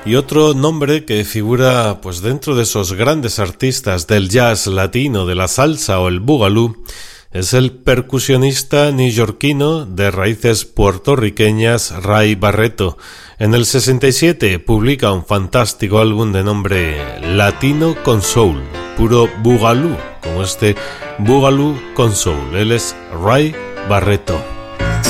Y otro nombre que figura pues dentro de esos grandes artistas del jazz latino, de la salsa o el boogaloo, es el percusionista neoyorquino de raíces puertorriqueñas Ray Barretto. En el 67 publica un fantástico álbum de nombre Latino con Soul, puro boogaloo, como este boogaloo con soul. Él es Ray Barretto.